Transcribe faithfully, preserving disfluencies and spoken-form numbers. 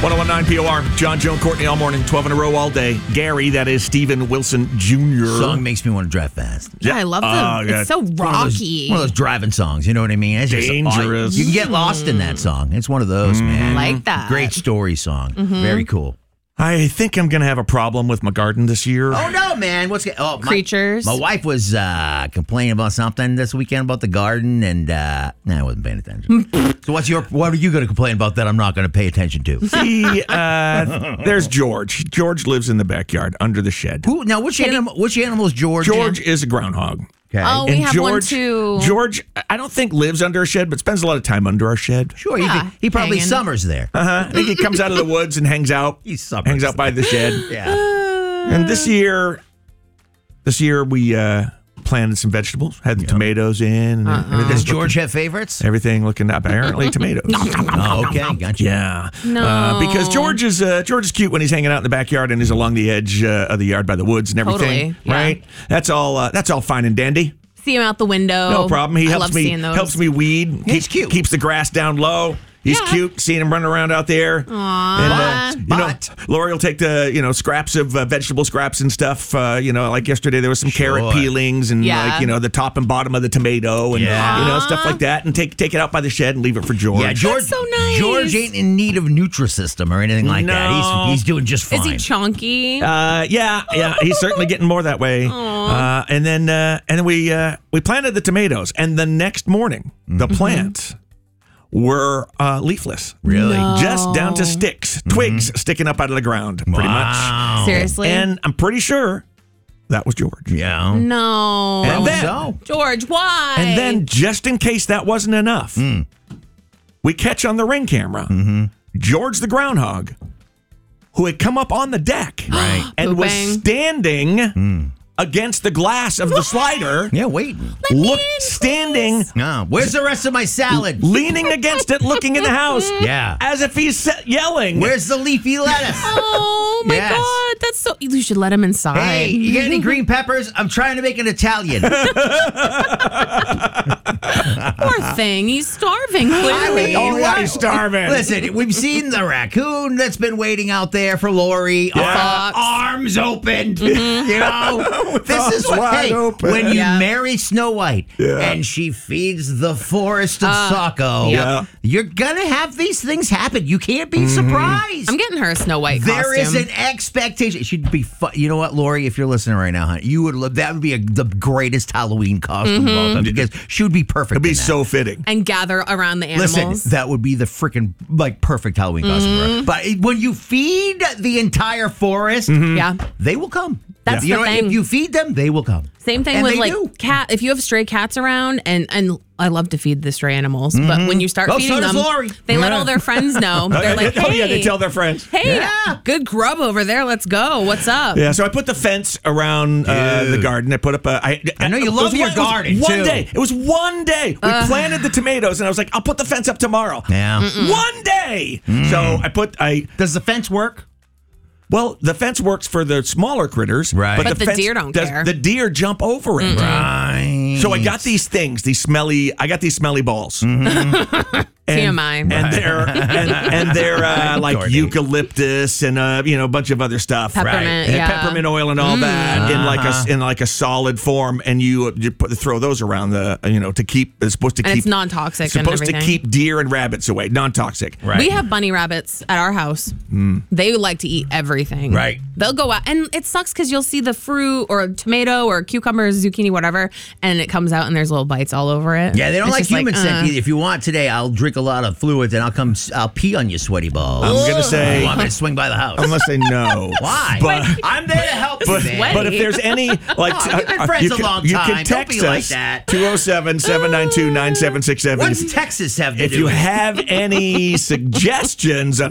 oh one nine P O R, John, Joan, Courtney all morning, twelve in a row all day. Gary, that is Stephen Wilson Junior Song makes me want to drive fast. Yeah, I love them. Oh, yeah. It's so One of, those, rocky. one of those driving songs, you know what I mean? It's just- Dangerous. oh, you can get lost in that song. It's one of those, man. Like that. Great story song. Very cool. I think I'm going to have a problem with my garden this year. Oh, no, man. What's get, oh, my, Creatures. My wife was uh, complaining about something this weekend about the garden, and uh, nah, I wasn't paying attention. So what's your? What are you going to complain about that I'm not going to pay attention to? See, uh, there's George. George lives in the backyard under the shed. Who, now, which animal? Which animal is George? George in? is a groundhog. Okay. Oh, we And have George, one too. George, I don't think lives under a shed, but spends a lot of time under our shed. Sure, Yeah, he, he probably hanging. summers there. Uh-huh. I think he comes out of the woods and hangs out. He summers hangs out by the shed. Yeah. And this year, this year we uh, planted some vegetables, had the tomatoes in. And everything Does looking- George have favorites? Everything looking up. Apparently, tomatoes. Oh, okay, gotcha. Yeah. No. Uh, because George is uh, George is cute when he's hanging out in the backyard and he's along the edge uh, of the yard by the woods and everything. Totally, yeah. Right? That's all. Uh, that's all fine and dandy. See him out the window. No problem. He I helps love me seeing those. helps me weed. He's keep- cute. Keeps the grass down low. He's Yeah. cute. Seeing him running around out there. Aww. And, uh, you know, But- Lori will take the you know scraps of uh, vegetable scraps and stuff. Uh, you know, like yesterday there was some Sure. carrot peelings and Yeah. like you know the top and bottom of the tomato and Yeah. you know stuff like that, and take take it out by the shed and leave it for George. Yeah, George. so nice. George ain't in need of Nutrisystem or anything like that. No. He's he's doing just fine. Is he chunky? Uh, yeah, yeah, he's certainly getting more that way. Uh, and then, uh, and then we uh, we planted the tomatoes, and the next morning, the plants were uh, leafless. Really? No. Just down to sticks, twigs sticking up out of the ground, pretty Wow. Seriously? much. And I'm pretty sure that was George. Yeah. no. And How then- so? George, why? And then, just in case that wasn't enough, we catch on the ring camera George the groundhog, who had come up on the deck Right. and was Pooping. standing against the glass of the slider. Yeah, waiting. Look, standing, No. Where's the rest of my salad? leaning against it, looking in the house, Yeah. as if he's se- yelling. Where's the leafy lettuce? Oh my Yes. God, that's so. You should let him inside. Hey, you got any green peppers? I'm trying to make an Italian. Poor thing, he's starving. Clearly. mean, Oh, yeah, what? he's starving. Listen, we've seen the raccoon that's been waiting out there for Lori. Yeah. Ar- Fox. arms opened. You know, this is what. wide Hey, open. when you Yeah. marry Snow White Yeah. and she feeds the forest of Uh, Saco, yeah. you're gonna have these things happen. You can't be surprised. I'm getting her a Snow White There is costume. an expectation. She'd be fun. You know what, Lori? If you're listening right now, honey, you would love that. Would be a, the greatest Halloween costume of all time because she would be perfect. It'd be in that. so fitting. and gather around the animals. Listen, that would be the freaking like perfect Halloween costume. for her. But it- when you feed the entire forest, yeah. they will come. That's you the know, thing. If you feed them, they will come. Same thing And with they like do. cat. If you have stray cats around, and and I love to feed the stray animals, but when you start Oh, so feeding does them, Lori. they let Yeah. all their friends know. They're like, hey, oh yeah, they tell their friends. hey, Yeah. good grub over there. Let's go. What's up? Yeah, so I put the fence around uh, the Dude. garden. I put up a. I, I know you it love was your one- it was garden, One too. day, it was one day. We planted the tomatoes, and I was like, "I'll put the fence up tomorrow." Yeah. One day. So I put I. Does the fence work? Well, the fence works for the smaller critters, Right. But the fence deer don't does- care. The deer jump over it. Right. So I got these things, these smelly. I got these smelly balls. T M I. And they're and, and they're uh, like Courtney. eucalyptus and uh, you know a bunch of other stuff, Peppermint, And yeah. peppermint oil and all that in like a in like a solid form, and you you put throw those around the you know to keep it's supposed to And keep it's non-toxic and supposed to everything. keep deer and rabbits away, non-toxic. Right. We have bunny rabbits at our house. They like to eat everything. Right. They'll go out, and it sucks because you'll see the fruit or a tomato or cucumber, zucchini, whatever, and it comes out and there's little bites all over it. Yeah, they don't It's like just human scent uh, either. If you want today, I'll drink a lot of fluids and I'll come. I'll pee on you, sweaty balls. I'm gonna You say want me to swing by the house? I'm gonna say no. Why? But I'm there to help you, But, man. but if there's any like Oh, we've been uh, friends you a can, long you time. can Don't text be like us that. two oh seven, seven nine two, nine seven six seven What's Texas have to if do you with it? have any suggestions on